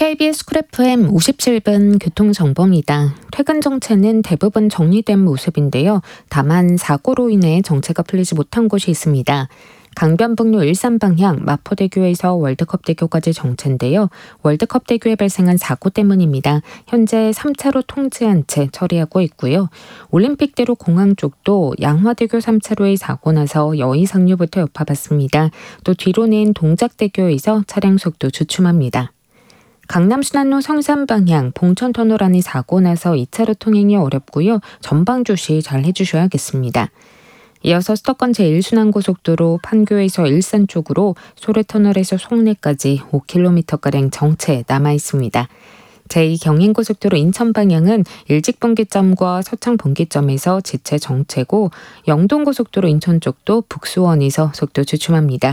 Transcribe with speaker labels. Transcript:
Speaker 1: KBS 쿨 FM 57분 교통정보입니다. 퇴근 정체는 대부분 정리된 모습인데요. 다만 사고로 인해 정체가 풀리지 못한 곳이 있습니다. 강변북로 일산 방향 마포대교에서 월드컵대교까지 정체인데요. 월드컵대교에 발생한 사고 때문입니다. 현재 3차로 통제한 채 처리하고 있고요. 올림픽대로 공항 쪽도 양화대교 3차로에 사고 나서 여의상류부터 여파받습니다. 또 뒤로는 동작대교에서 차량 속도 주춤합니다. 강남 순환로 성산 방향 봉천터널 안이 사고 나서 2차로 통행이 어렵고요. 전방 주시 잘 해주셔야겠습니다. 이어서 수도권 제1순환고속도로 판교에서 일산 쪽으로 소래터널에서 송내까지 5km가량 정체 남아있습니다. 제2경인고속도로 인천 방향은 일직분기점과 서창분기점에서 지체 정체고 영동고속도로 인천 쪽도 북수원에서 속도 주춤합니다.